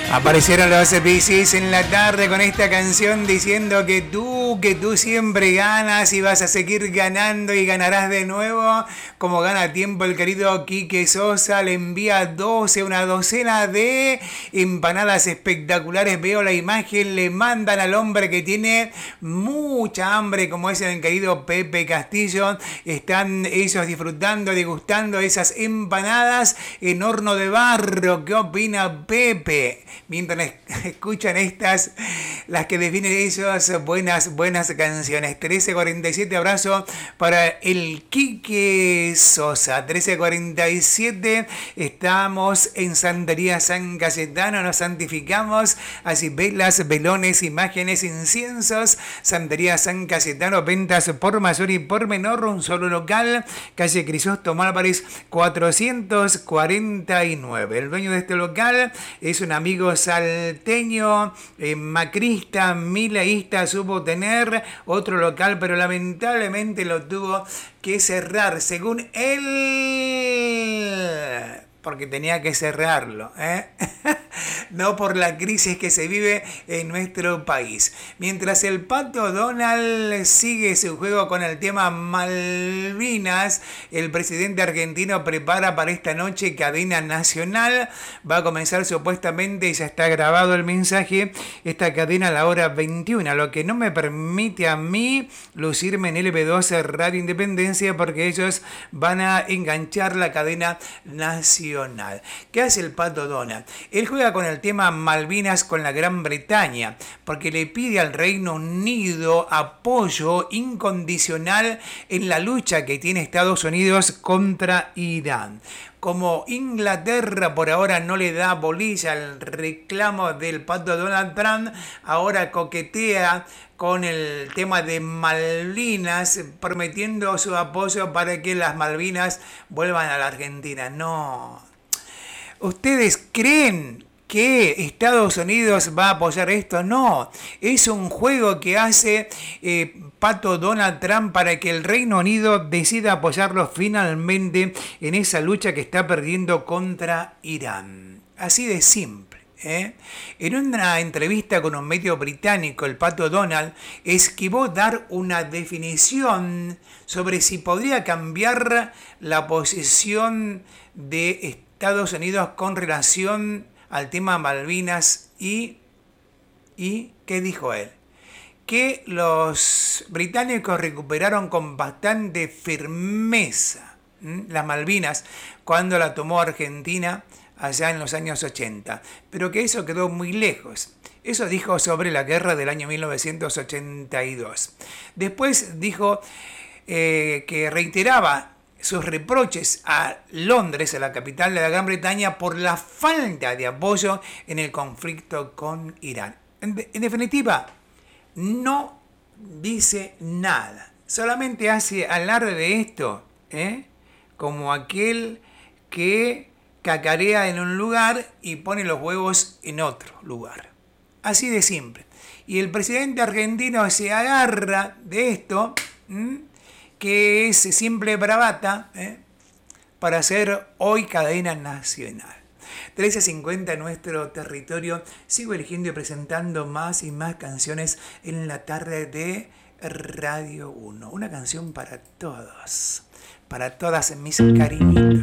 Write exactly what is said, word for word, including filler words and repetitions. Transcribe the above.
Aparecieron los Piscis en la tarde con esta canción diciendo que tú, que tú siempre ganas y vas a seguir ganando y ganarás de nuevo. Como gana a tiempo el querido Quique Sosa, le envía doce, una docena de empanadas espectaculares. Veo la imagen, le mandan al hombre que tiene mucha hambre, como es el querido Pepe Castillo. Están ellos disfrutando, degustando esas empanadas en horno de barro. ¿Qué opina Pepe? Mientras escuchan estas, las que definen ellos, buenas, buenas canciones. trece cuarenta y siete, abrazo para el Quique Sosa. trece cuarenta y siete, estamos en Santería San Cayetano, nos santificamos, así velas, velones, imágenes, inciensos. Santería San Cayetano, ventas por mayor y por menor, un solo local, calle Crisóstomo Álvarez cuatrocientos cuarenta y nueve. El dueño de este local es un amigo salteño, eh, macrista, mileísta, supo tener otro local, pero lamentablemente lo tuvo que cerrar, según él, porque tenía que cerrarlo, ¿eh? No por la crisis que se vive en nuestro país. Mientras el Pato Donald sigue su juego con el tema Malvinas, el presidente argentino prepara para esta noche cadena nacional. Va a comenzar supuestamente, ya está grabado el mensaje, esta cadena a la hora veintiuna, lo que no me permite a mí lucirme en L B doce Radio Independencia, porque ellos van a enganchar la cadena nacional. ¿Qué hace el Pato Donald? Él juega con el tema Malvinas con la Gran Bretaña, porque le pide al Reino Unido apoyo incondicional en la lucha que tiene Estados Unidos contra Irán. Como Inglaterra por ahora no le da bolilla al reclamo del Pato Donald Trump, ahora coquetea con el tema de Malvinas, prometiendo su apoyo para que las Malvinas vuelvan a la Argentina. No. ¿Ustedes creen que Estados Unidos va a apoyar esto? No, es un juego que hace eh, Pato Donald Trump para que el Reino Unido decida apoyarlo finalmente en esa lucha que está perdiendo contra Irán. Así de simple. ¿eh? En una entrevista con un medio británico, el Pato Donald esquivó dar una definición sobre si podría cambiar la posición de Estados Unidos con relación al tema Malvinas y, y ¿qué dijo él? Que los británicos recuperaron con bastante firmeza ¿m? las Malvinas cuando la tomó Argentina allá en los años ochenta, pero que eso quedó muy lejos. Eso dijo sobre la guerra del año mil novecientos ochenta y dos. Después dijo eh, que reiteraba sus reproches a Londres, a la capital de la Gran Bretaña, por la falta de apoyo en el conflicto con Irán. En, de, en definitiva, no dice nada, solamente hace alarde de esto, ¿eh? como aquel que cacarea en un lugar y pone los huevos en otro lugar. Así de simple. Y el presidente argentino se agarra de esto, ¿m? que es simple bravata, ¿eh? para hacer hoy cadena nacional. trece cincuenta en nuestro territorio. Sigo eligiendo y presentando más y más canciones en la tarde de Radio uno. Una canción para todos, para todas mis cariñitos.